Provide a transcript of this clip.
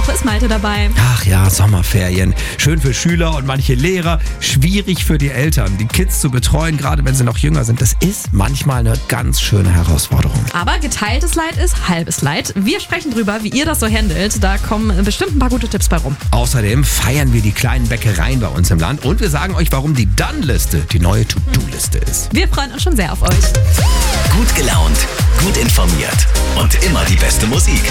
Woche ist Malte dabei. Ach ja, Sommerferien. Schön für Schüler und manche Lehrer, schwierig für die Eltern. Die Kids zu betreuen, gerade wenn sie noch jünger sind, das ist manchmal eine ganz schöne Herausforderung. Aber geteiltes Leid ist halbes Leid. Wir sprechen drüber, wie ihr das so handelt. Da kommen bestimmt ein paar gute Tipps bei rum. Außerdem feiern wir die kleinen Bäckereien bei uns im Land und wir sagen euch, warum die Done-Liste die neue To-Do-Liste ist. Wir freuen uns schon sehr auf euch. Gut gelaunt, gut informiert und immer die beste Musik.